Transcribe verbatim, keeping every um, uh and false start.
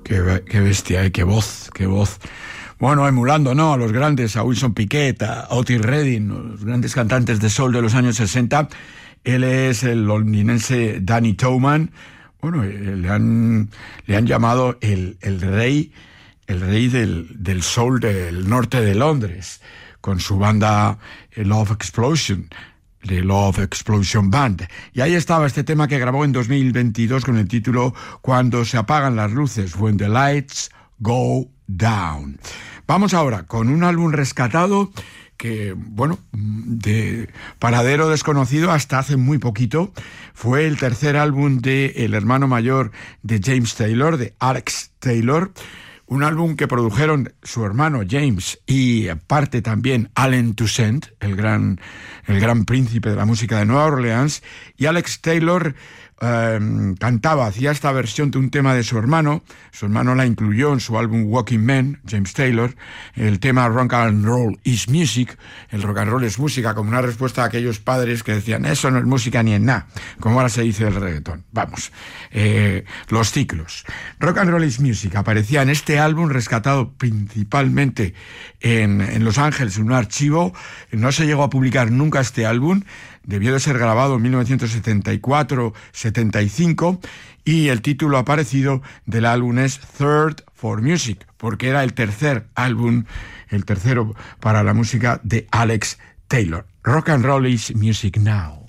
Qué, qué bestia, ¿eh? Qué voz, qué voz. Bueno, emulando, ¿no?, a los grandes, a Wilson Piquet, a Otis Redding, los grandes cantantes de soul de los años sesenta. Él es el londinense Danny Toman. Bueno, le han, le han llamado el, el rey, el rey del, del soul del norte de Londres, con su banda Love Explosion, de Love Explosion Band. Y ahí estaba este tema que grabó en dos mil veintidós con el título Cuando se apagan las luces, When the Lights Go Down. Vamos ahora con un álbum rescatado que, bueno, de paradero desconocido hasta hace muy poquito. Fue el tercer álbum de el hermano mayor de James Taylor, de Alex Taylor. Un álbum que produjeron su hermano James y parte también Allen Toussaint, el gran, el gran príncipe de la música de Nueva Orleans. Y Alex Taylor eh, cantaba, hacía esta versión de un tema de su hermano. Su hermano la incluyó en su álbum Walking Men, James Taylor, el tema Rock and Roll is Music. El rock and roll es música, como una respuesta a aquellos padres que decían, eso no es música ni en nada, como ahora se dice el reggaetón. Vamos, eh, los ciclos. Rock and Roll is Music aparecía en este álbum rescatado principalmente en, en Los Ángeles, en un archivo. No se llegó a publicar nunca este álbum. Debió de ser grabado en mil novecientos setenta y cuatro setenta y cinco y el título aparecido del álbum es Third for Music, porque era el tercer álbum, el tercero para la música de Alex Taylor. Rock and Roll is Music Now.